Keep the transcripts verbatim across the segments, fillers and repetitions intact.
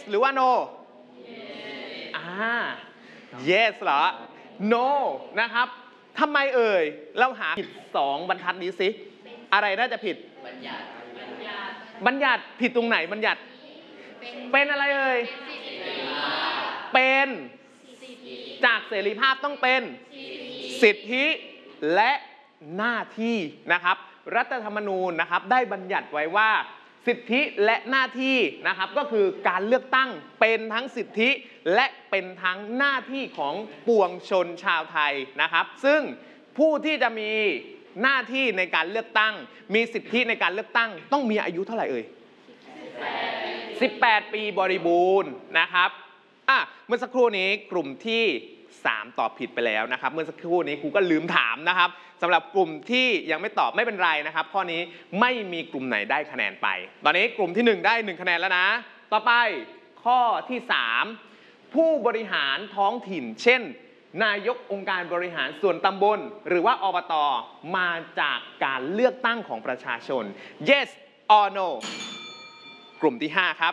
หรือว่า no yes. อ่า yes เหรอ no นะครับทำไมเอ่ยเราหาผิดสองบรรทัดนี้สิอะไรน่าจะผิดบัญญัติบัญญัติผิดตรงไหนบัญญัติเป็นอะไรเอ่ยเป็นจากเสรีภาพต้องเป็นสิทธิและหน้าที่นะครับรัฐธรรมนูญนะครับได้บัญญัติไว้ว่าสิทธิและหน้าที่นะครับก็คือการเลือกตั้งเป็นทั้งสิทธิและเป็นทั้งหน้าที่ของปวงชนชาวไทยนะครับซึ่งผู้ที่จะมีหน้าที่ในการเลือกตั้งมีสิทธิในการเลือกตั้งต้องมีอายุเท่าไหร่เอ่ยสิบแปดปีบริบูรณ์นะครับอ่ะเมื่อสักครู่นี้กลุ่มที่สามตอบผิดไปแล้วนะครับเมื่อสักครู่นี้ครูก็ลืมถามนะครับสำหรับกลุ่มที่ยังไม่ตอบไม่เป็นไรนะครับข้อนี้ไม่มีกลุ่มไหนได้คะแนนไปตอนนี้กลุ่มที่หนึ่งได้หนึ่งคะแนนแล้วนะต่อไปข้อที่สามผู้บริหารท้องถิ่นเช่นนายกองค์การบริหารส่วนตำบลหรือว่าอบต.มาจากการเลือกตั้งของประชาชน yes or no กลุ่มที่ห้าครับ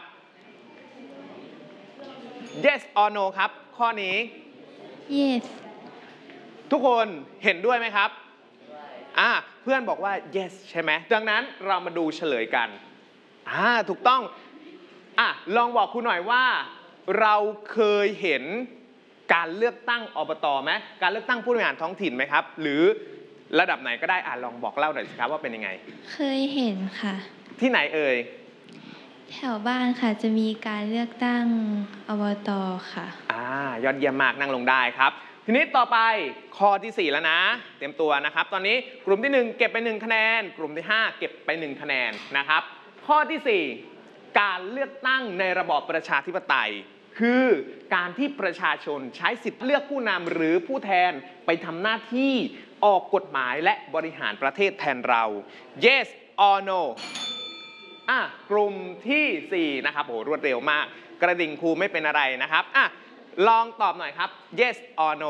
yes or no ครับข้อนี้ yes ทุกคนเห็นด้วยไหมครับอ่าเพื่อนบอกว่า yes ใช่ไหมดังนั้นเรามาดูเฉลยกันอ่าถูกต้องอ่ะลองบอกครูหน่อยว่าเราเคยเห็นการเลือกตั้งอบต.ไหมการเลือกตั้งผู้บริหารท้องถิ่นไหมครับหรือระดับไหนก็ได้อ่ะลองบอกเล่าหน่อยสิครับว่าเป็นยังไงเคยเห็นค่ะที่ไหนเอ่ยแถวบ้านค่ะจะมีการเลือกตั้งอบต.ค่ะอ่ายอดเยี่ยมมากนั่งลงได้ครับทีนี้ต่อไปข้อที่สี่แล้วนะเตรียมตัวนะครับตอนนี้กลุ่มที่หนึ่งเก็บไปหนึ่งคะแนนกลุ่มที่ห้าเก็บไปหนึ่งคะแนนนะครับข้อที่สี่การเลือกตั้งในระบอบประชาธิปไตยคือการที่ประชาชนใช้สิทธิ์เลือกผู้นำหรือผู้แทนไปทำหน้าที่ออกกฎหมายและบริหารประเทศแทนเรา yes or no อ่ะกลุ่มที่สี่นะครับโหรวดเร็วมากกระดิ่งครูไม่เป็นอะไรนะครับอ่ะลองตอบหน่อยครับ yes or no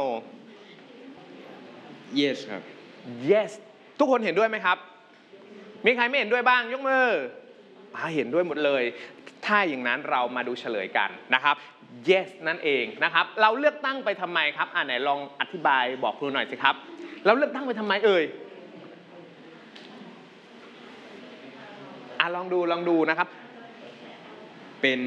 yes ครับ yes ทุกคนเห็นด้วยไหมครับมีใครไม่เห็นด้วยบ้างยกมืออ่าเห็นด้วยหมดเลยถ้าอย่างนั้นเรามาดูเฉลยกันนะครับ yes นั่นเองนะครับเราเลือกตั้งไปทำไมครับอ่าไหนลองอธิบายบอกครูหน่อยสิครับเราเลือกตั้งไปทำไมเอ่ยอ่ะลองดูลองดูนะครับเป็น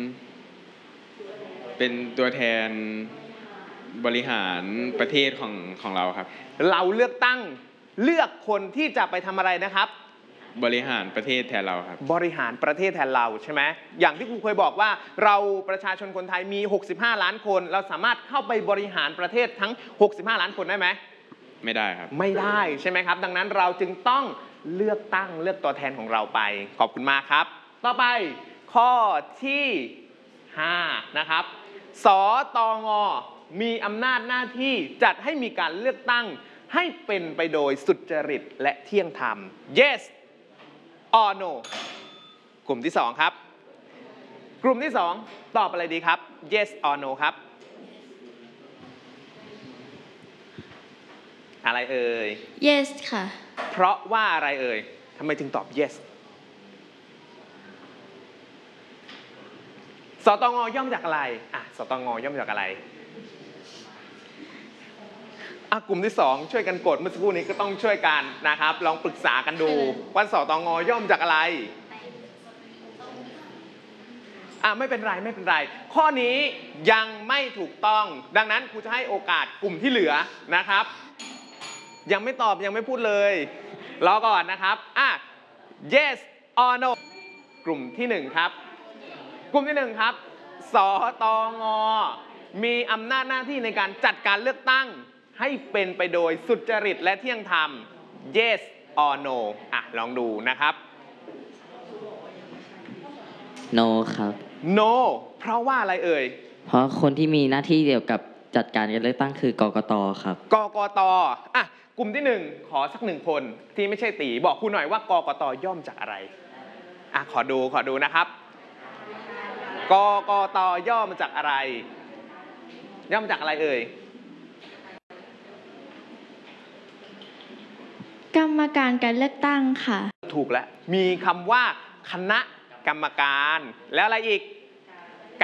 เป็นตัวแทนบริหารประเทศของของเราครับเราเลือกตั้งเลือกคนที่จะไปทำอะไรนะครับบริหารประเทศแทนเราครับบริหารประเทศแทนเราใช่ไหมอย่างที่ครูเคยบอกว่าเราประชาชนคนไทยมีหกสิบห้าล้านคนเราสามารถเข้าไปบริหารประเทศทั้งหกสิบห้าล้านคนได้ไหมไม่ได้ครับไม่ได้ใช่ไหมครับดังนั้นเราจึงต้องเลือกตั้งเลือกตัวแทนของเราไปขอบคุณมากครับต่อไปข้อที่ห้านะครับสตง.มีอำนาจหน้าที่จัดให้มีการเลือกตั้งให้เป็นไปโดยสุจริตและเที่ยงธรรม yes or no กลุ่มที่สองครับกลุ่มที่สองตอบอะไรดีครับ yes or no ครับอะไรเอ่ย yes ค่ะเพราะว่าอะไรเอ่ยทำไมถึงตอบ yes สตง.ย่อมจากอะไรอ่ะสตง.ย่อมจากอะไรอ่ะกลุ่มที่สองช่วยกันกดเมื่อสักครู่นี้ก็ต้องช่วยกันนะครับลองปรึกษากันดูว่าสตง.ย่อมจากอะไรอ่ะไม่เป็นไรไม่เป็นไรข้อนี้ยังไม่ถูกต้องดังนั้นครูจะให้โอกาสกลุ่มที่เหลือนะครับยังไม่ตอบยังไม่พูดเลยรอก่อนนะครับอ่ะ yes or no กลุ่มที่หนึ่งครับกลุ่มที่หนึ่งครับสตง.มีอำนาจหน้าที่ในการจัดการเลือกตั้งให้เป็นไปโดยสุจริตและเที่ยงธรรม yes or no อ่ะลองดูนะครับ no ครับ no เพราะว่าอะไรเอ่ยเพราะคนที่มีหน้าที่เกี่ยวกับจัดการการเลือกตั้งคือกกต.ครับกกต.อ่ะกลุ่มที่หนึ่งขอสักหนึ่งคนที่ไม่ใช่ตีบอกครูหน่อยว่ากกต.ย่อมจากอะไรอ่ะขอดูขอดูนะครับกกต.ย่อมาจากอะไรย่อมาจากอะไรเอ่ยกรรมการการเลือกตั้งค่ะถูกแล้วมีคำว่าคณะกรรมการแล้วอะไรอีก